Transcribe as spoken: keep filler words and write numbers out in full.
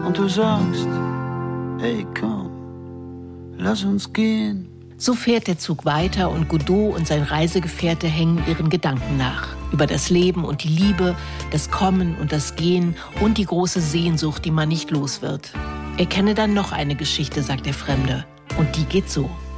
und du sagst, hey komm, lass uns gehen. So fährt der Zug weiter und Godot und sein Reisegefährte hängen ihren Gedanken nach. Über das Leben und die Liebe, das Kommen und das Gehen und die große Sehnsucht, die man nicht los wird. Er kenne dann noch eine Geschichte, sagt der Fremde. Und die geht so.